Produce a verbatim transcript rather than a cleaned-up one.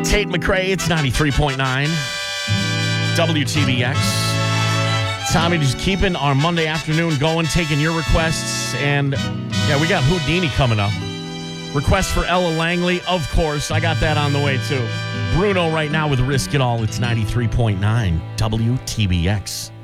Tate McRae, it's ninety-three point nine W T B X. Tommy, just keeping our Monday afternoon going, taking your requests. And, yeah, we got Houdini coming up. Request for Ella Langley, of course. I got that on the way, too. Bruno right now with Risk It All. It's ninety-three point nine W T B X.